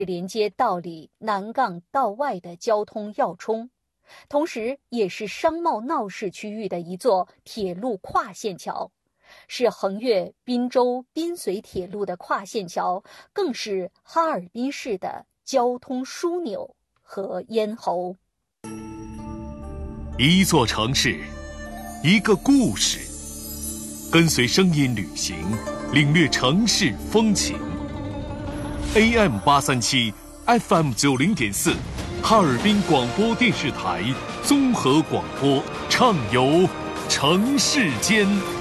连接道里南杠道外的交通要冲，同时也是商贸闹市区域的一座铁路跨线桥，是横越滨州滨绥铁路的跨线桥，更是哈尔滨市的交通枢纽和咽喉。 一座城市，一个故事，跟随声音旅行，领略城市风情。AM837 FM90.4，哈尔滨广播电视台综合广播，畅游城市间。